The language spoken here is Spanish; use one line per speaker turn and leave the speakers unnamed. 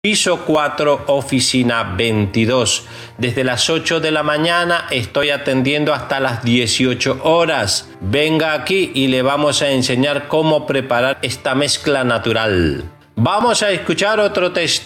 Piso 4, oficina 22. Desde las 8 de la mañana estoy atendiendo hasta las 18 horas. Venga aquí y le vamos a enseñar cómo preparar esta mezcla natural. Vamos a escuchar otro testimonio.